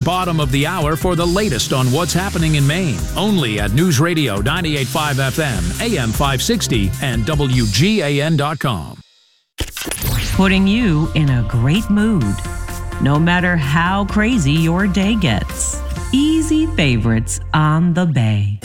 bottom of the hour for the latest on what's happening in Maine. Only at News Radio 98.5 FM, AM 560, and WGAN.com. Putting you in a great mood, no matter how crazy your day gets. Easy favorites on the Bay.